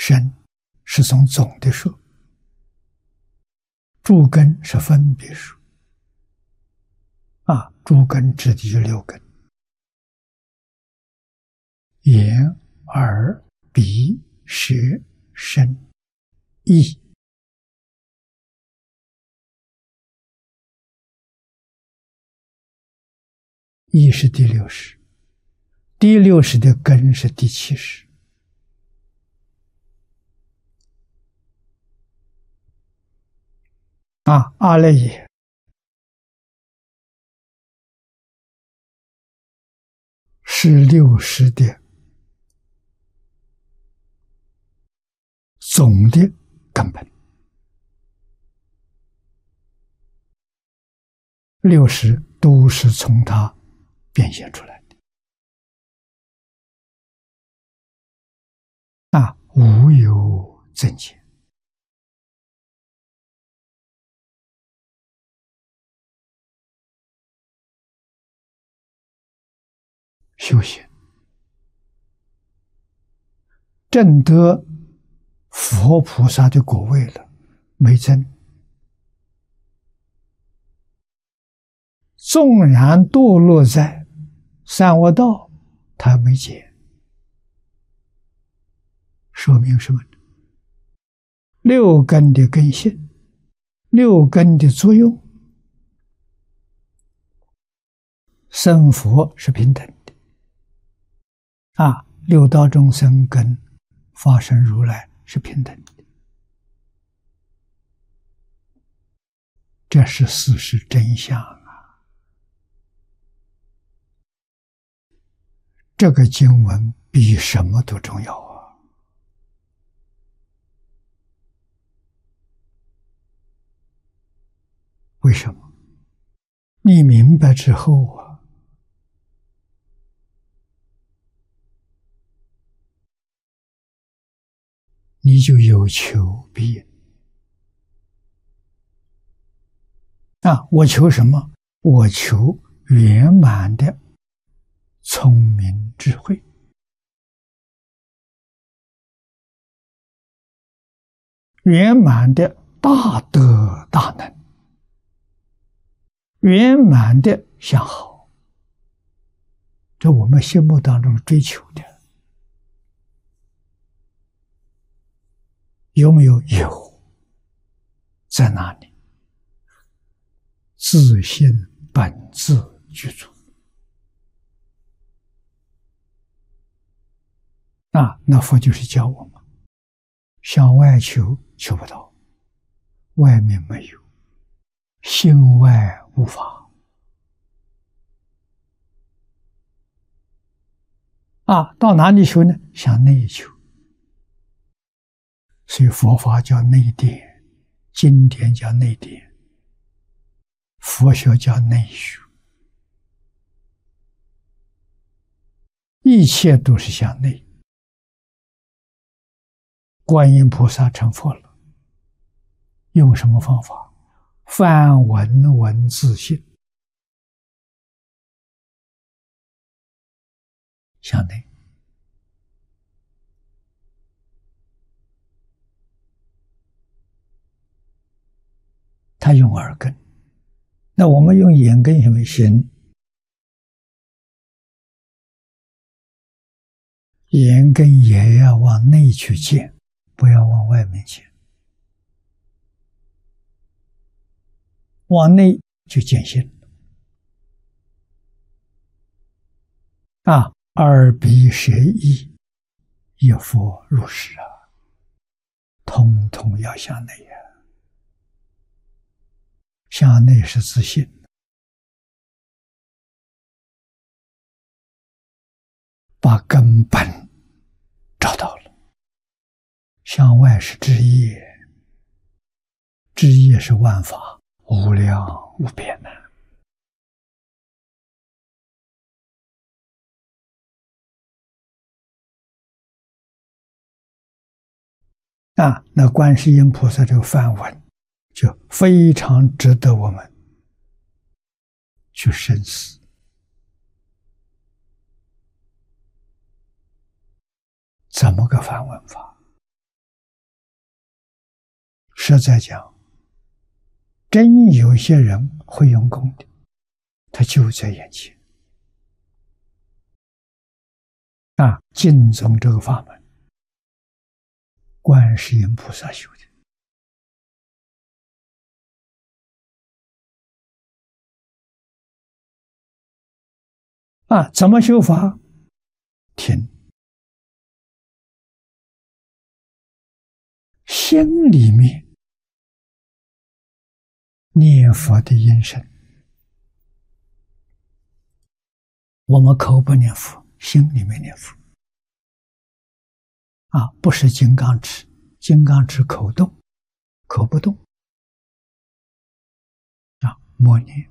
身是从总的说，诸根是分别说。诸根指的就六根：眼、耳、鼻、舌、身、意。意是第60，第60的根是第70。阿赖耶是60的总的根本，60都是从它变现出来的。无有增减。修行证得佛菩萨的果位了，没增。纵然堕落在三恶道，他没减，说明什么？六根的根性，六根的作用，生佛是平等的。六道众生跟法身如来是平等的，这是事实真相啊！这个经文比什么都重要啊！为什么？你明白之后你就有求必应。我求什么？我求圆满的聪明智慧，圆满的大德大能，圆满的相好，这我们心目当中追求的。有没有？有。在哪里？自性本自具足。那佛就是教我们，向外求，求不到，外面没有，心外无法。到哪里求呢？向内求。所以佛法叫内典，经典叫内典，佛学叫内学，一切都是向内。观音菩萨成佛了，用什么方法？梵文文自性，向内。他用耳根，那我们用眼根行不行？眼根也要往内去见，不要往外面见。往内就见性。耳鼻舌意，一佛入实通通要向内向内是自信，把根本找到了。向外是枝叶，枝叶是万法，无量无边那观世音菩萨这个梵文就非常值得我们去深思。怎么个梵文法？ 实在讲，真有些人会用功的，他就在眼前。净宗这个法门，观世音菩萨修的。怎么修法？听，心里面念佛的音声。我们口不念佛，心里面念佛。不是金刚持，金刚持口动，口不动。默念，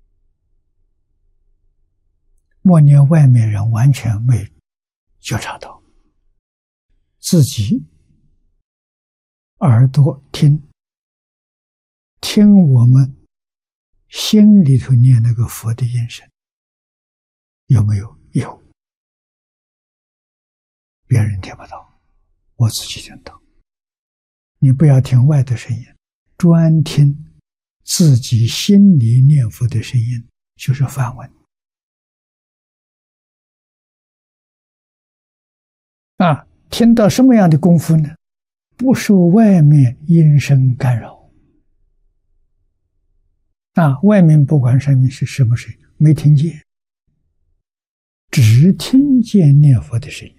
默念，外面人完全没觉察到，自己耳朵听我们心里头念那个佛的音声，有没有？有。别人听不到，我自己听到。你不要听外的声音，专听自己心里念佛的声音，就是梵文。听到什么样的功夫呢？不受外面音声干扰。外面不管声音是什么声音，没听见，只听见念佛的声音。